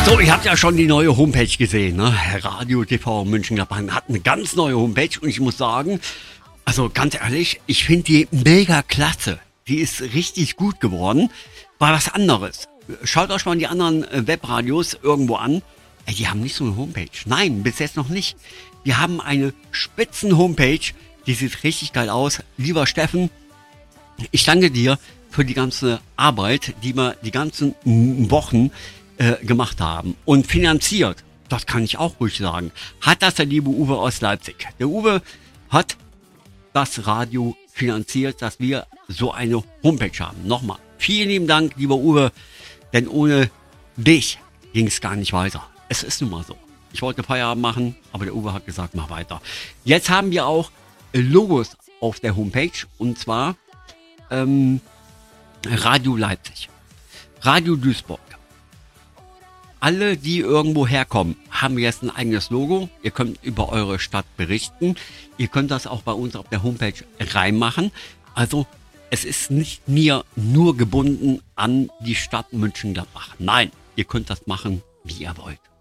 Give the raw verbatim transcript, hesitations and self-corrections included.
So, ihr habt ja schon die neue Homepage gesehen, ne? Radio T V Mönchengladbach hat eine ganz neue Homepage und ich muss sagen, also ganz ehrlich, ich finde die mega klasse. Die ist richtig gut geworden. War was anderes. Schaut euch mal die anderen Webradios irgendwo an. Ey, die haben nicht so eine Homepage. Nein, bis jetzt noch nicht. Wir haben eine spitzen Homepage. Die sieht richtig geil aus. Lieber Steffen, ich danke dir für die ganze Arbeit, die wir die ganzen Wochen äh, gemacht haben. Und finanziert, das kann ich auch ruhig sagen, hat das der liebe Uwe aus Leipzig. Der Uwe hat das Radio finanziert, dass wir so eine Homepage haben. Nochmal, vielen lieben Dank, lieber Uwe, denn ohne dich ging es gar nicht weiter. Es ist nun mal so. Ich wollte Feierabend machen, aber der Uwe hat gesagt, mach weiter. Jetzt haben wir auch Logos auf der Homepage und zwar ähm, Radio Leipzig, Radio Duisburg. Alle, die irgendwo herkommen, haben jetzt ein eigenes Logo. Ihr könnt über eure Stadt berichten. Ihr könnt das auch bei uns auf der Homepage reinmachen. Also es ist nicht mir nur gebunden an die Stadt Mönchengladbach. Nein, ihr könnt das machen, wie ihr wollt.